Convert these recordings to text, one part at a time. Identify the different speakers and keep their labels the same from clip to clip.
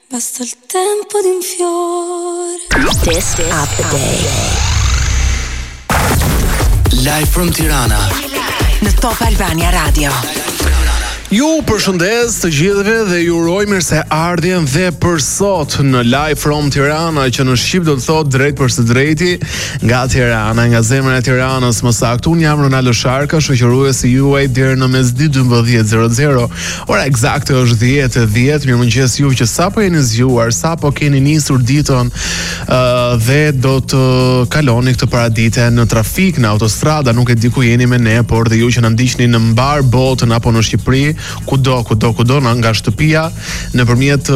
Speaker 1: Basta il tempo di un fiore.
Speaker 2: Artist of the day.
Speaker 3: Live from Tirana.
Speaker 2: Në Top Albania Radio.
Speaker 4: Ju përshëndes të gjithëve dhe ju uroj mirëseardhjen dhe për sot në Live from Tirana, që në shqip do të thotë drejt për së drejti nga Tirana, nga zemra e Tiranës. Më saktë, unë jam Ronaldo Sharka, shoqëruesi juaj deri në mesditë 12:00. Ora eksakte është 10:10. Mirëmëngjes juve që sapo jeni zgjuar, sapo keni nisur ditën dhe do të kaloni këtë paradite në trafik, në autostrada, nuk e di ku jeni me ne, por dhe ju që na ndiqni në mbar botën apo në Shqipëri, kudo nga shtëpia, nëpërmjet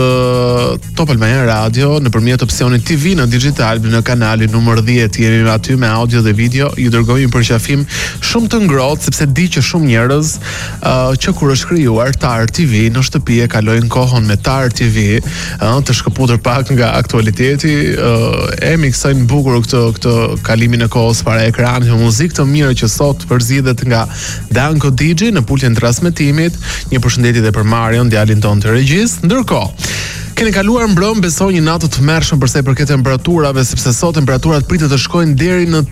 Speaker 4: Top Albania Radio, nëpërmjet opsionit TV në digital, në kanalin numër 10, jemi aty me audio dhe video. Ju dërgoj një përqafim shumë të ngrohtë, sepse di që shumë njerëz që kur është krijuar TAR TV në shtëpi e kalojnë kohën me TAR TV, të shkëputur pak nga aktualiteti, e miksojnë bukur këtë kalimin e kohës para ekranit, me muzikë të mirë që sot përzidhet nga Danko DJ në pultin e transmetimit. Një përshëndetje dhe për Marion, djalin ton të regjis. Ndërkohë, keni kaluar mbrëm, besoj një natë të tmerrshëm për sa i përket temperaturave, sepse sot temperaturat pritet të shkojnë deri në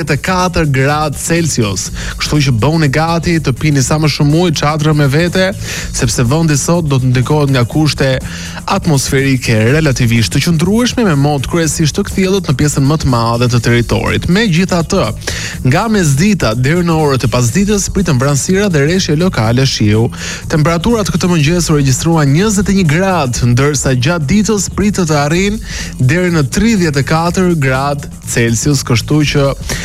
Speaker 4: 34 gradë Celsius. Kështu që bëuni gati të pini sa më shumë ujë, çadra me vete, sepse vendi sot do të ndikohet nga kushte atmosferike relativisht të qëndrueshme, me mod kryesisht të kthjellët në pjesën më të madhe të territorit. Megjithatë, nga mesdita deri në orët e pasdites pritën vranësira dhe rreshje lokale shiu. Temperaturat këtë mëngjes u regjistruan 21 gradë, ndërsa gjatë ditës pritet të arrijnë deri në 34 gradë Celsius, kështu që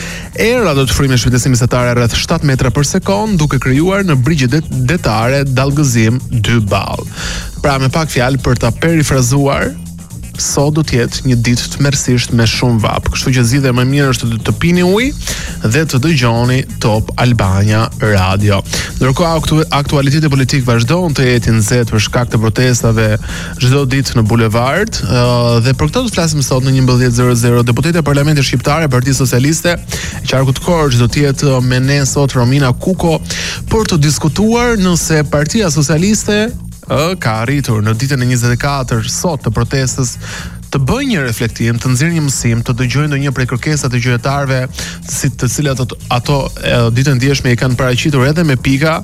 Speaker 4: era do të frymë me shpejtësi mesatare rreth 7 metra për sekond, duke krijuar në brigjet detare dallgëzim 2 ball. Pra me pak fjalë për ta perifrazuar, sot do të jetë një ditë tmerrsisht me shumë vap. Kështu që zgjidhja më mirë është të pini ujë dhe të dëgjoni Top Albania Radio. Ndërkohë aktualiteti politik vazhdon të jetë i nxehtë për shkak të protestave çdo ditë në bulevard, dhe për këtë do të flasim sot në 11:00. Deputetja e Parlamentit Shqiptar e Partisë Socialiste e Qarkut Korç do të jetë me ne sot Romina Kuko për të diskutuar nëse Partia Socialiste ka arritur në ditën e 24 sot të protestës të bëjë një reflektim, të nxjerrë një mësim, të dëgjojë ndonjë prej kërkesave të qytetarëve, të cilat ato ditën e ndjeshme i kanë paraqitur edhe me pika,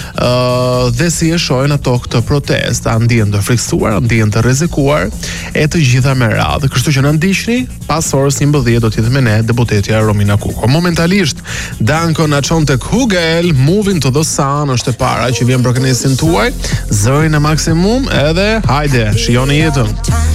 Speaker 4: dhe si e shohin ato këtë protestë, a ndihen të friksuar, a ndihen të rrezikuar, e të gjitha me radhë. Kështu që na ndiqni, pas orës 11 do të jetë me ne deputetja Romina Kuko. Momentalisht Danko na çon tek Hugel, Moving to the Sun është e para që vjen për kënaqësinë tuaj, zërin në maksimum edhe hajde, shijoni jetën.